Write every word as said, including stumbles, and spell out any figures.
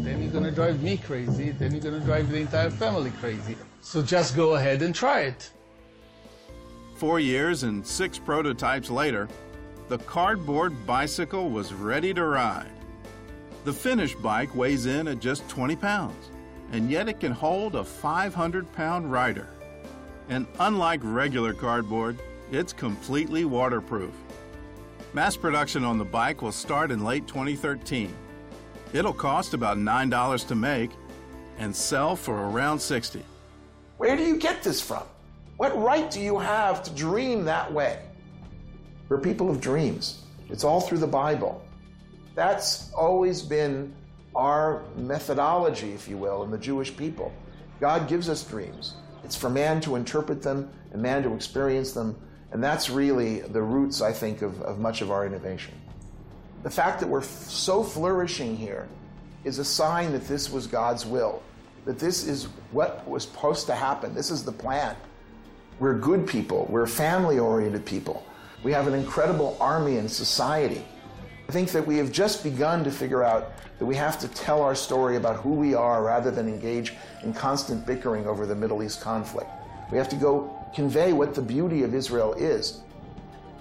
then you're gonna drive me crazy, then you're gonna drive the entire family crazy. So just go ahead and try it. Four years and six prototypes later, the cardboard bicycle was ready to ride. The finished bike weighs in at just twenty pounds, and yet it can hold a five hundred pound rider. And unlike regular cardboard, it's completely waterproof. Mass production on the bike will start in late twenty thirteen. It'll cost about nine dollars to make and sell for around sixty dollars. Where do you get this from? What right do you have to dream that way? We're people of dreams. It's all through the Bible. That's always been our methodology, if you will, in the Jewish people. God gives us dreams. It's for man to interpret them and man to experience them, and that's really the roots, I think, of, of much of our innovation. The fact that we're f- so flourishing here is a sign that this was God's will, that this is what was supposed to happen. This is the plan. We're good people. We're family-oriented people. We have an incredible army and society. I think that we have just begun to figure out that we have to tell our story about who we are rather than engage in constant bickering over the Middle East conflict. We have to go convey what the beauty of Israel is.